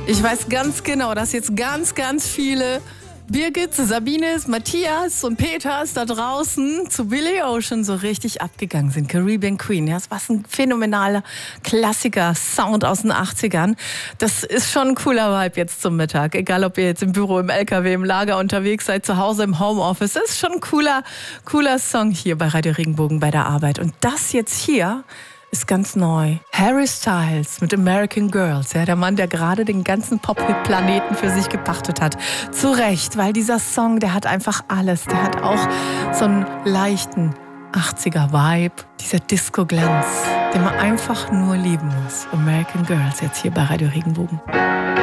Ich weiß ganz genau, dass jetzt ganz, ganz viele Birgit, Sabines, Matthias und Peters da draußen zu Billy Ocean so richtig abgegangen sind. Caribbean Queen, ja, das war ein phänomenaler Klassiker-Sound aus den 80ern. Das ist schon ein cooler Vibe jetzt zum Mittag. Egal, ob ihr jetzt im Büro, im LKW, im Lager unterwegs seid, zu Hause, im Homeoffice. Das ist schon ein cooler Song hier bei Radio Regenbogen bei der Arbeit. Und das jetzt hier ist ganz neu. Harry Styles mit American Girls, ja, der Mann, der gerade den ganzen Pop-Hit-Planeten für sich gepachtet hat. Zu Recht, weil dieser Song, der hat einfach alles. Der hat auch so einen leichten 80er-Vibe, dieser Disco-Glanz, den man einfach nur lieben muss. American Girls jetzt hier bei Radio Regenbogen.